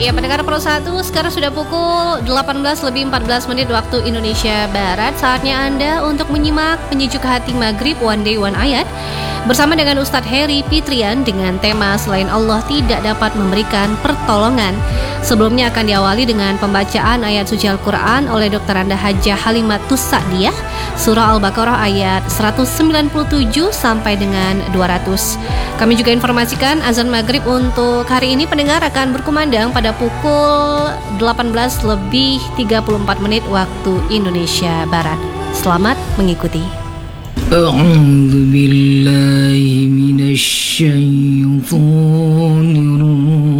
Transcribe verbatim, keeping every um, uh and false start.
Ya, pendengar Pro satu, sekarang sudah pukul delapan belas lebih empat belas menit waktu Indonesia Barat. Saatnya Anda untuk menyimak penyejuk hati Maghrib One Day One Ayat bersama dengan Ustadz Heri Fitrian dengan tema Selain Allah Tidak Dapat Memberikan Pertolongan. Sebelumnya akan diawali dengan pembacaan ayat suci Al-Quran oleh Dokter Anda Hajah Halimatus Sa'diyah, Surah Al-Baqarah ayat seratus sembilan puluh tujuh sampai dengan dua ratus. Kami juga informasikan azan Maghrib untuk hari ini pendengar akan berkumandang pada pukul delapan belas lebih tiga puluh empat menit waktu Indonesia Barat. Selamat mengikuti. A'udzu billahi minasy syaithanir rajim.